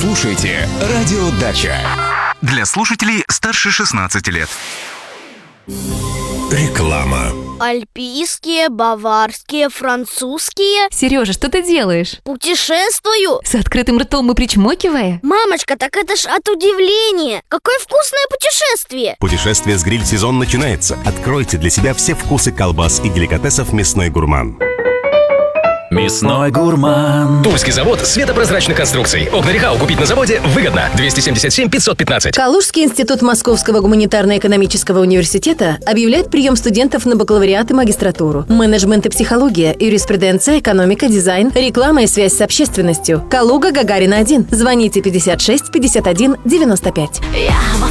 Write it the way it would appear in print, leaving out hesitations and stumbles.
слушаете «Радио Дача». Для слушателей старше 16 лет. Реклама. Альпийские, баварские, французские. Сережа, что ты делаешь? Путешествую. С открытым ртом и причмокивая? Мамочка, так это ж от удивления. Какое вкусное путешествие. Путешествие с гриль-сезон начинается. Откройте для себя все вкусы колбас и деликатесов «Мясной гурман». Мясной гурман. Тульский завод светопрозрачных конструкций. Окна Рехау купить на заводе выгодно. 277 515. Калужский институт Московского гуманитарно-экономического университета объявляет прием студентов на бакалавриат и магистратуру. Менеджмент и психология, юриспруденция, экономика, дизайн, реклама и связь с общественностью. Калуга, Гагарина 1. Звоните 56 51 95. Я во